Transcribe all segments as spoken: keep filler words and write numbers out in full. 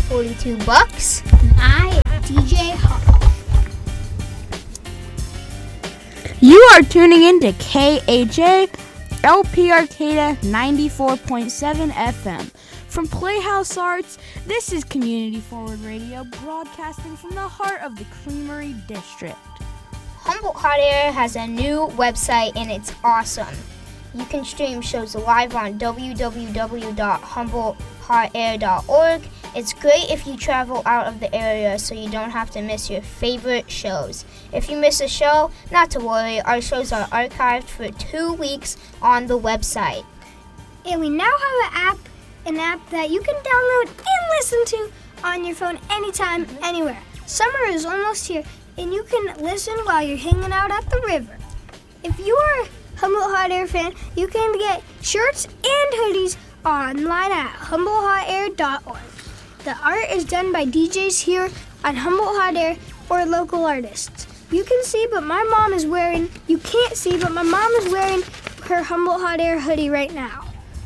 forty-two Bucks. And I am D J Hawk. You are tuning in to K H A L P Arcata ninety-four point seven F M. From Playhouse Arts, this is Community Forward Radio, broadcasting from the heart of the Creamery District. Humboldt Hot Air has a new website and it's awesome. You can stream shows live on w w w dot humboldt hot air dot org. It's great if you travel out of the area so you don't have to miss your favorite shows. If you miss a show, not to worry, our shows are archived for two weeks on the website. And we now have an app, an app that you can download and listen to on your phone anytime, anywhere. Summer is almost here, and you can listen while you're hanging out at the river. If you are a Humboldt Hot Air fan, you can get shirts and hoodies online at humboldt hot air dot org. The art is done by D Js here at Humboldt Hot Air or local artists. You can see, but my mom is wearing, you can't see, but my mom is wearing her Humboldt Hot Air hoodie right now.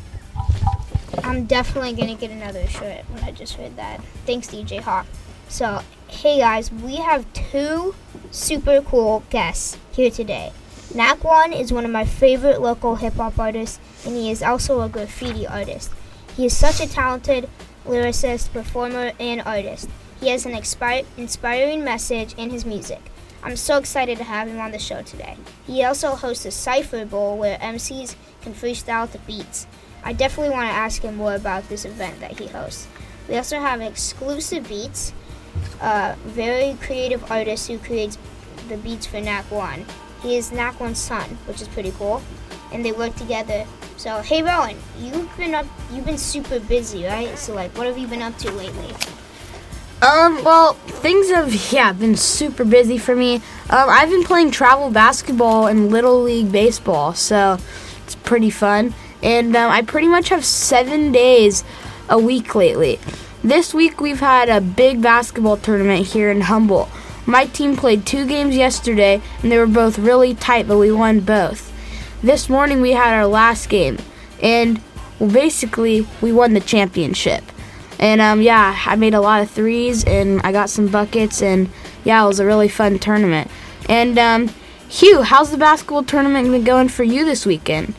I'm definitely going to get another shirt when I just heard that. Thanks, D J Hawk. So, hey guys, we have two super cool guests here today. Nak One is one of my favorite local hip-hop artists, and he is also a graffiti artist. He is such a talented lyricist, performer, and artist. He has an expi- inspiring message in his music. I'm so excited to have him on the show today. He also hosts a Cypher Bowl where M Cs can freestyle to beats. I definitely want to ask him more about this event that he hosts. We also have exclusive beats, a very creative artist who creates the beats for Nak One. He is Nak One's son, which is pretty cool, and they work together. So, hey Rowan, you've been up, you've been super busy, right? So, like, what have you been up to lately? Um, well, things have, yeah, been super busy for me. Um, I've been playing travel basketball and Little League baseball, so it's pretty fun. And um, I pretty much have seven days a week lately. This week we've had a big basketball tournament here in Humboldt. My team played two games yesterday, and they were both really tight, but we won both. This morning we had our last game, and well, basically we won the championship. And um, yeah, I made a lot of threes, and I got some buckets, and yeah, it was a really fun tournament. And um, Hugh, how's the basketball tournament been going for you this weekend?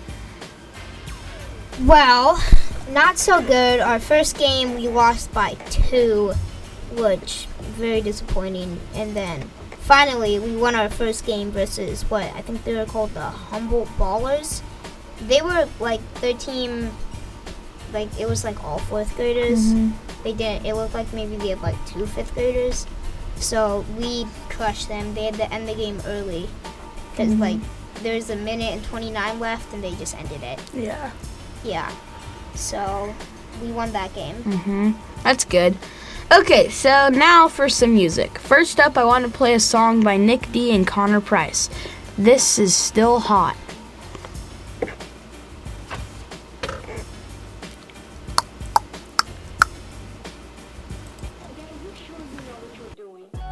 Well, not so good. Our first game we lost by two, which very disappointing. And then finally we won our first game versus what I think they were called the Humboldt Ballers. They were like their team, like it was like all fourth graders. Mm-hmm. They didn't. It looked like maybe they had like two fifth graders. So we crushed them. They had to end the game early because mm-hmm. like there's a minute and twenty-nine left, and they just ended it. Yeah. Yeah. So we won that game. Mm-hmm. That's good. Okay, so now for some music. First up, I want to play a song by Nick D and Connor Price. This is Still Hot.